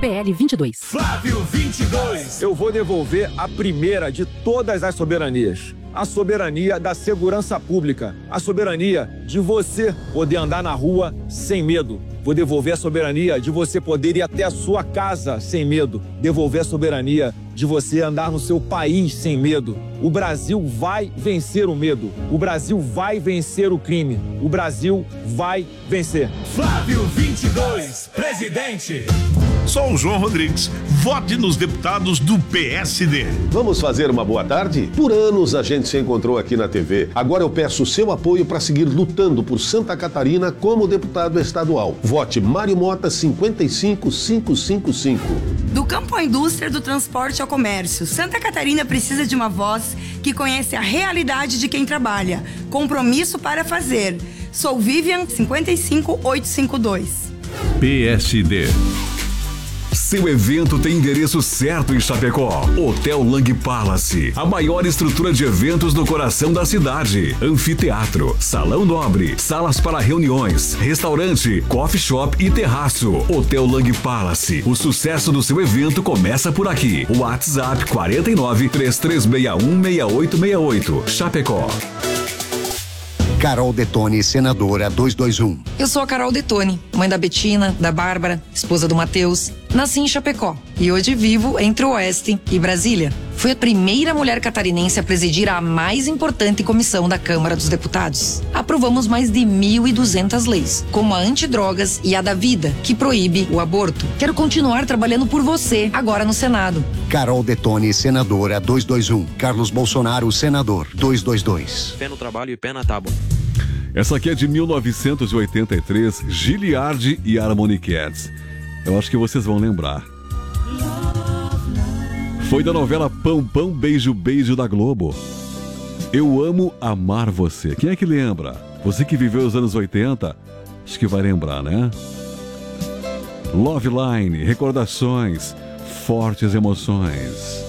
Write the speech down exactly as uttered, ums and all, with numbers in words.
P L vinte e dois. Flávio vinte e dois. Eu vou devolver a primeira de todas as soberanias. A soberania da segurança pública. A soberania de você poder andar na rua sem medo. Vou devolver a soberania de você poder ir até a sua casa sem medo. Devolver a soberania de você andar no seu país sem medo. O Brasil vai vencer o medo. O Brasil vai vencer o crime. O Brasil vai vencer. Flávio vinte e dois, presidente. Sou o João Rodrigues. Vote nos deputados do P S D. Vamos fazer uma boa tarde? Por anos a gente se encontrou aqui na T V. Agora eu peço o seu apoio para seguir lutando por Santa Catarina como deputado estadual. Vote Mário Mota cinquenta e cinco mil quinhentos e cinquenta e cinco. Do campo à indústria, do transporte ao comércio, Santa Catarina precisa de uma voz que conhece a realidade de quem trabalha. Compromisso para fazer. Sou Vivian cinquenta e cinco mil oitocentos e cinquenta e dois. P S D. Seu evento tem endereço certo em Chapecó. Hotel Lang Palace, a maior estrutura de eventos no coração da cidade. Anfiteatro, salão nobre, salas para reuniões, restaurante, coffee shop e terraço. Hotel Lang Palace. O sucesso do seu evento começa por aqui. WhatsApp quarenta e nove, três três seis um, seis oito seis oito. Chapecó. Carol Detone, senadora duzentos e vinte e um. Eu sou a Carol Detone, mãe da Betina, da Bárbara, esposa do Matheus. Nasci em Chapecó e hoje vivo entre o Oeste e Brasília. Fui a primeira mulher catarinense a presidir a mais importante comissão da Câmara dos Deputados. Aprovamos mais de mil e duzentas leis, como a antidrogas e a da vida, que proíbe o aborto. Quero continuar trabalhando por você, agora no Senado. Carol Detone, senadora duzentos e vinte e um. Carlos Bolsonaro, senador duzentos e vinte e dois. Pé no trabalho e pé na tábua. Essa aqui é de mil novecentos e oitenta e três, Giliardi e Harmony Cats. Eu acho que vocês vão lembrar. Foi da novela Pão Pão Beijo Beijo da Globo. Eu amo amar você. Quem é que lembra? Você que viveu os anos oitenta, acho que vai lembrar, né? Love Line, recordações, fortes emoções.